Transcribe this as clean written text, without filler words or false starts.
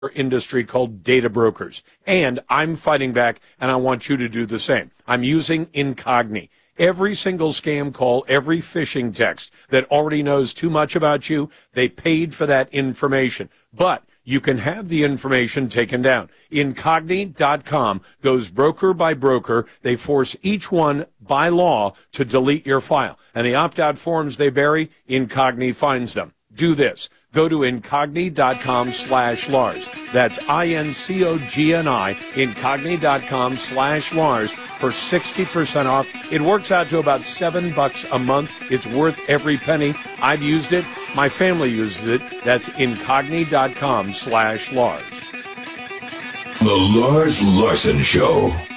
industry called data brokers. And I'm fighting back, and I want you to do the same. I'm using Incogni. Every single scam call, every phishing text that already knows too much about you, they paid for that information. But you can have the information taken down. Incogni.com goes broker by broker. They force each one by law to delete your file. And the opt-out forms they bury, Incogni finds them. Do this. Go to Incogni.com/Lars. That's INCOGNI, Incogni.com/Lars for 60% off. It works out to about $7 a month. It's worth every penny. I've used it. My family uses it. That's Incogni.com/Lars. The Lars Larson Show.